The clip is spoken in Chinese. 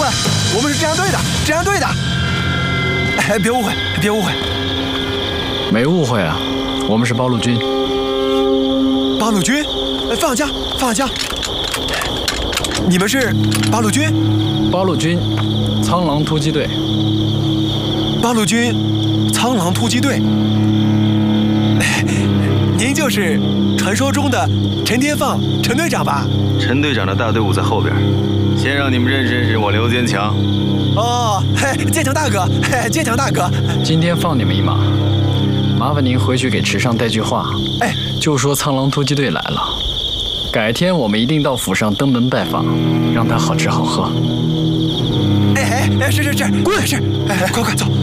误会，我们是治安队的，治安队的。哎，别误会，别误会。 没误会啊，我们是八路军。 八路军？放下，放下。你们是八路军？ 八路军，苍狼突击队。 八路军，苍狼突击队。您就是传说中的陈天放陈队长吧？ 陈队长的大队伍在后边，先让你们认识认识我刘坚强。 哦，坚强大哥，坚强大哥， 今天放你们一马，麻烦您回去给池上带句话，就说苍狼突击队来了，改天我们一定到府上登门拜访，让他好吃好喝。 是，滚是，快走。